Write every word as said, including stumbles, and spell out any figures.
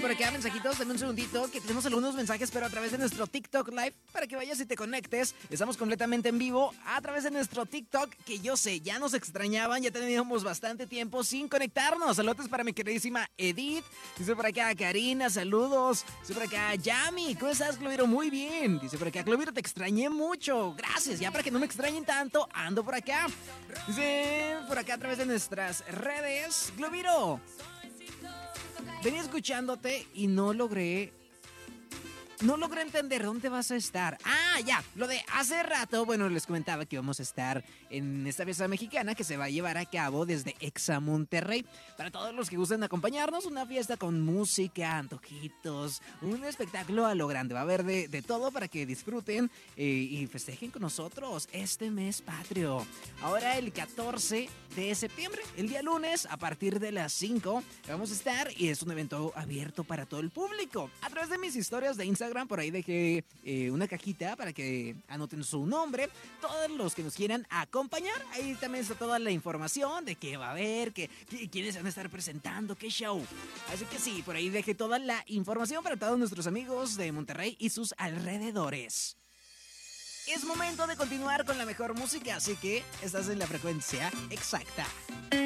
por acá mensajitos, dame un segundito que tenemos algunos mensajes, pero a través de nuestro TikTok Live, para que vayas y te conectes. Estamos completamente en vivo a través de nuestro TikTok, que yo sé, ya nos extrañaban, ya teníamos bastante tiempo sin conectarnos. Saludos para mi queridísima Edith, dice por acá Karina, saludos. Dice por acá Yami, ¿cómo estás, Cloviro? Muy bien. Dice por acá Cloviro, te extrañé mucho, gracias, ya para que no me extrañen tanto, ando por acá. Dice por acá a través de nuestras redes, Cloviro, venía escuchándote y no logré... No logré entender dónde vas a estar. Ah, ya, lo de hace rato, bueno, les comentaba que vamos a estar en esta fiesta mexicana que se va a llevar a cabo desde Exa Monterrey. Para todos los que gusten acompañarnos, una fiesta con música, antojitos, un espectáculo a lo grande. Va a haber de, de todo para que disfruten eh, y festejen con nosotros este mes patrio. Ahora el catorce de septiembre, el día lunes, a partir de las cinco, vamos a estar y es un evento abierto para todo el público. A través de mis historias de Instagram, por ahí dejé eh, una cajita para que anoten su nombre. Todos los que nos quieran acompañar, ahí también está toda la información de qué va a haber, qué, qué, quiénes van a estar presentando, qué show. Así que sí, por ahí dejé toda la información para todos nuestros amigos de Monterrey y sus alrededores. Es momento de continuar con la mejor música, así que estás en la frecuencia exacta.